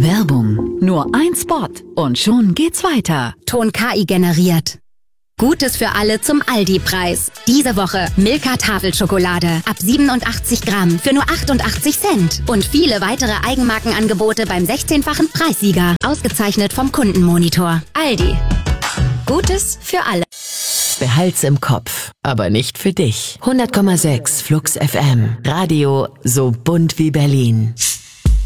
Werbung. Nur ein Spot und schon geht's weiter. Ton KI generiert. Gutes für alle zum Aldi-Preis. Diese Woche Milka Tafelschokolade ab 87 Gramm für nur 88 Cent. Und viele weitere Eigenmarkenangebote beim 16-fachen Preissieger. Ausgezeichnet vom Kundenmonitor. Aldi. Gutes für alle. Behalt's im Kopf, aber nicht für dich. 100,6 Flux FM. Radio so bunt wie Berlin.